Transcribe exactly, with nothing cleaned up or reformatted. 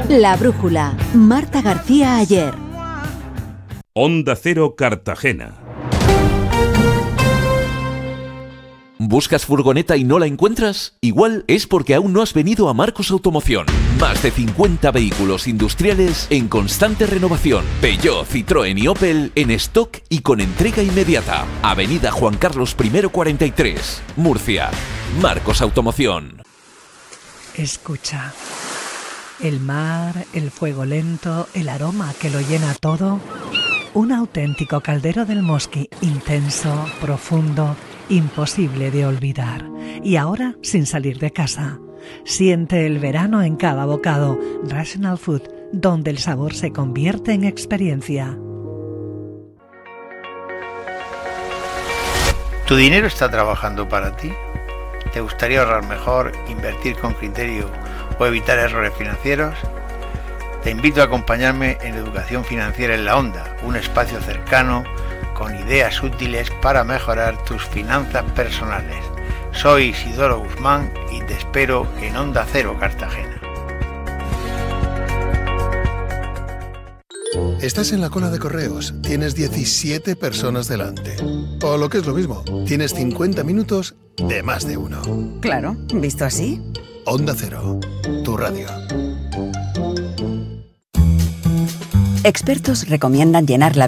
La Brújula, Marta García Ayer. Onda Cero Cartagena. ¿Buscas furgoneta y no la encuentras? Igual es porque aún no has venido a Marcos Automoción. Más de cincuenta vehículos industriales en constante renovación. Peugeot, Citroën y Opel en stock y con entrega inmediata. Avenida Juan Carlos primero cuarenta y tres, Murcia. Marcos Automoción. Escucha. El mar, el fuego lento, el aroma que lo llena todo. Un auténtico caldero del Mosqui, intenso, profundo, imposible de olvidar. Y ahora sin salir de casa. Siente el verano en cada bocado. Rational Food, donde el sabor se convierte en experiencia. ¿Tu dinero está trabajando para ti? ¿Te gustaría ahorrar mejor, invertir con criterio o evitar errores financieros? Te invito a acompañarme en Educación Financiera en la Onda, un espacio cercano con ideas útiles para mejorar tus finanzas personales. Soy Isidoro Guzmán y te espero en Onda Cero Cartagena. Estás en la cola de correos, tienes diecisiete personas delante. O lo que es lo mismo, tienes cincuenta minutos de más de uno. Claro, visto así. Onda Cero, tu radio. Expertos recomiendan llenar la